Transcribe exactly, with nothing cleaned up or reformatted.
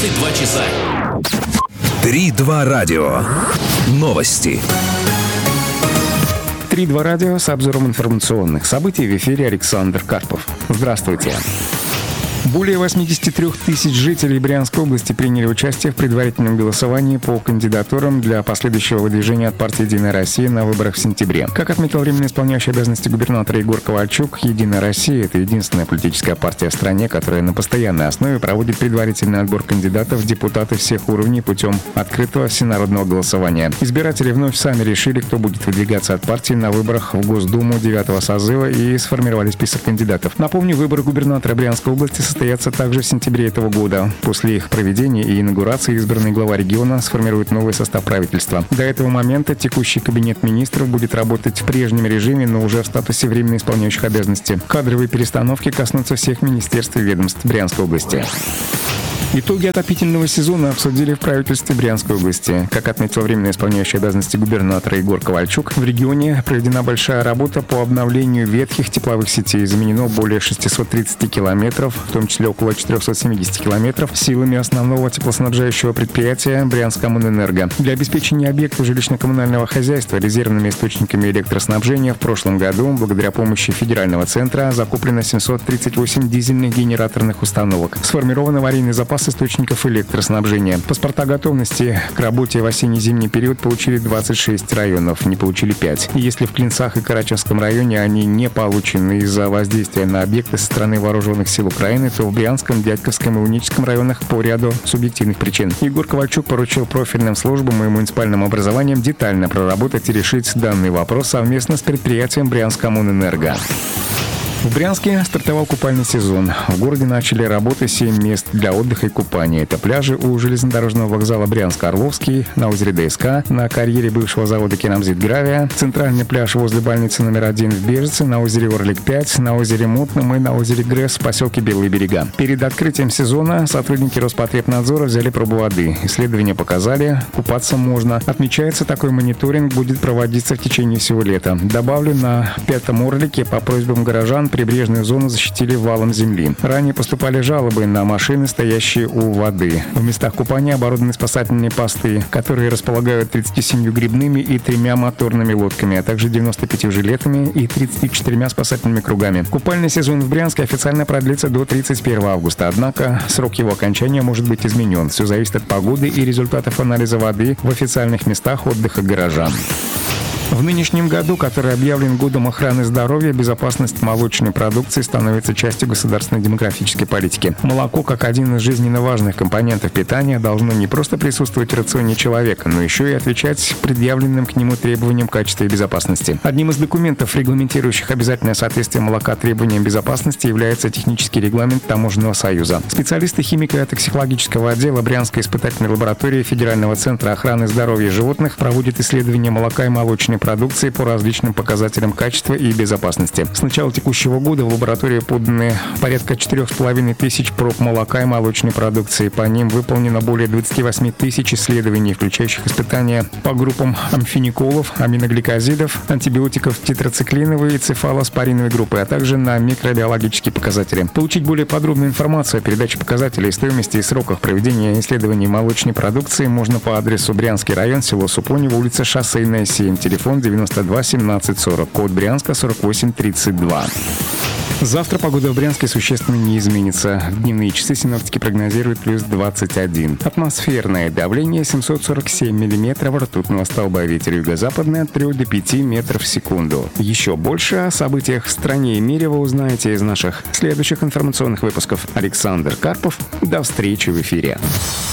Каждые два часа. три два радио. Новости. три два радио с обзором информационных событий. В эфире Александр Карпов. Здравствуйте. Более восемьдесят три тысяч жителей Брянской области приняли участие в предварительном голосовании по кандидатурам для последующего выдвижения от партии «Единая Россия» на выборах в сентябре. Как отметил временно исполняющий обязанности губернатора Егор Ковальчук, «Единая Россия» — это единственная политическая партия в стране, которая на постоянной основе проводит предварительный отбор кандидатов в депутаты всех уровней путем открытого всенародного голосования. Избиратели вновь сами решили, кто будет выдвигаться от партии на выборах в Госдуму девятого созыва, и сформировали список кандидатов. Напомню, выборы губернатора Брянской области состоятся также в сентябре этого года. После их проведения и инаугурации избранный глава региона сформирует новый состав правительства. До этого момента текущий кабинет министров будет работать в прежнем режиме, но уже в статусе временно исполняющих обязанности. Кадровые перестановки коснутся всех министерств и ведомств Брянской области. Итоги отопительного сезона обсудили в правительстве Брянской области. Как отметил временно исполняющий обязанности губернатора Егор Ковальчук, в регионе проведена большая работа по обновлению ветхих тепловых сетей. Заменено более шестьсот тридцать километров, в том числе около четыреста семьдесят километров, силами основного теплоснабжающего предприятия Брянскоммунэнерго. Для обеспечения объектов жилищно-коммунального хозяйства резервными источниками электроснабжения в прошлом году, благодаря помощи федерального центра, закуплено семьсот тридцать восемь дизельных генераторных установок. Сформирован аварийный запас источников электроснабжения. Паспорта готовности к работе в осенне-зимний период получили двадцать шесть районов, не получили пять. И если в Клинцах и Карачевском районе они не получены из-за воздействия на объекты со стороны вооруженных сил Украины, то в Брянском, Дядьковском и Уническом районах по ряду субъективных причин. Егор Ковальчук поручил профильным службам и муниципальным образованиям детально проработать и решить данный вопрос совместно с предприятием Брянскоммунэнерго. В Брянске стартовал купальный сезон. В городе начали работы семь мест для отдыха и купания. Это пляжи у железнодорожного вокзала Брянск-Орловский, на озере ДСК, на карьере бывшего завода «Керамзит Гравия», центральный пляж возле больницы номер один в Бежице, на озере Орлик пять, на озере Мутном и на озере Грэс в поселке Белые берега. Перед открытием сезона сотрудники Роспотребнадзора взяли пробу воды. Исследования показали, купаться можно. Отмечается, такой мониторинг будет проводиться в течение всего лета. Добавлю, на пятом Орлике по просьбам горожан прибрежную зону защитили валом земли. Ранее поступали жалобы на машины, стоящие у воды. В местах купания оборудованы спасательные посты, которые располагают тридцатью семью грибными и тремя моторными лодками, а также девяноста пятью жилетами и тридцатью четырьмя спасательными кругами. Купальный сезон в Брянске официально продлится до тридцать первого августа, однако срок его окончания может быть изменен. Все зависит от погоды и результатов анализа воды в официальных местах отдыха горожан. В нынешнем году, который объявлен годом охраны здоровья, безопасность молочной продукции становится частью государственной демографической политики. Молоко, как один из жизненно важных компонентов питания, должно не просто присутствовать в рационе человека, но еще и отвечать предъявленным к нему требованиям качества и безопасности. Одним из документов, регламентирующих обязательное соответствие молока требованиям безопасности, является технический регламент Таможенного союза. Специалисты химико-токсикологического отдела Брянской испытательной лаборатории Федерального центра охраны здоровья животных проводят исследования молока и молочной продукции по различным показателям качества и безопасности. С начала текущего года в лабораторию поданы порядка четырех с половиной тысяч проб молока и молочной продукции. По ним выполнено более двадцати восьми тысяч исследований, включающих испытания по группам амфениколов, аминогликозидов, антибиотиков тетрациклиновой и цефалоспориновой группы, а также на микробиологические показатели. Получить более подробную информацию о передаче показателей, стоимости и сроках проведения исследований молочной продукции можно по адресу Брянский район, село Супонево, улица Шоссейная, семь, телефон девяносто два семнадцать сорок, код Брянска сорок восемь тридцать два. Завтра погода в Брянске существенно не изменится. В дневные часы синоптики прогнозируют плюс двадцать один. Атмосферное давление семьсот сорок семь миллиметров ртутного столба. Ветер юго-западный от трёх до пяти метров в секунду. Еще больше о событиях в стране и мире вы узнаете из наших следующих информационных выпусков. Александр Карпов. До встречи в эфире.